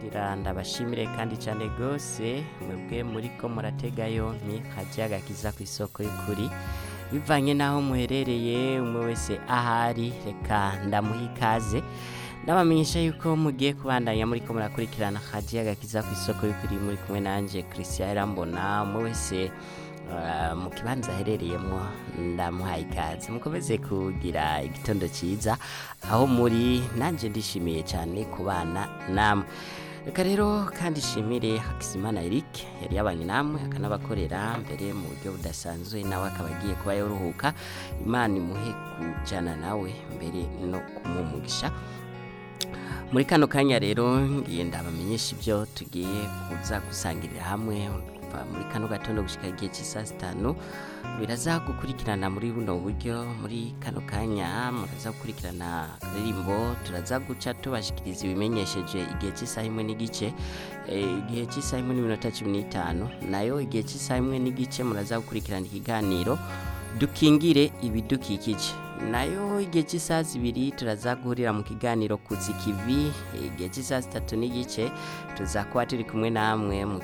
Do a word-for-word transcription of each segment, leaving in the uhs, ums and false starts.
ngira ndabashimire kandi cyane gose mwebwe muriko muratega yompi kaje agakiza ku isoko y'ukuri bivanye naho muherereye umwe wese ahari reka ndamuha ikaze ndabamenyesha yuko mugiye kubandanya muriko murakurikirana kaje agakiza ku isoko y'ukuri muri kumwe nanje Christian Irambona umwe wese Uh, mu kibanza aherereyemo ndamuhaye ikaze mukomeze kugira igitondo cyiza aho muri nanje ndishimiye cyane kubana namwe reka rero kandi shimire Hakizimana Eric yari yabanye namwe akanabakorera mbere mu buryo budasanzwe nawe akaba agiye kuba yoruhuka Imana imuhe kujana nawe mbere no kumumugisha muri kano kanya rero ngiye ndabamenyesha ibyo tugiye kuza gusangirira hamwe muri kano gatondo gushika igihe cy'isa sitanu biraza gukurikirana muri buno buryo muri kano kanya muraza gukurikirana karirimbo turaza guca tubashikiriza ibimenyesheje igihe cy'isa imwe n'igice igihe cy'isa imwe n'iminota cumi n'itanu nayo igihe cy'isa imwe n'igice muraza gukurikirana ikiganiro dukingire ibidukikije nayo igihe cy'isa zibiri turaza guhurira mu kiganiro kuzikivi igihe cy'isa zitatu n'igice tuzakuba turi kumwe namwe mu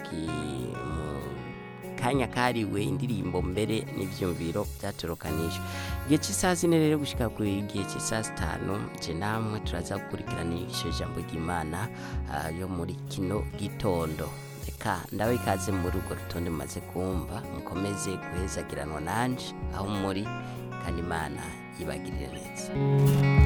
kanya kariwe indirimbo mbere n'ivyumviro byatorokanije igihe cy'isa zine rero gushika ku igihe cy'isa zitanu je namwe turaza gukurikirana ijambo ry'Imana uh, yo muri kino gitondo reka ndawe ikaze muri urwo rutonde mumaze kumva mukomeze guhezagiranwa nanje aho muri kandi Imana ibagirire neza.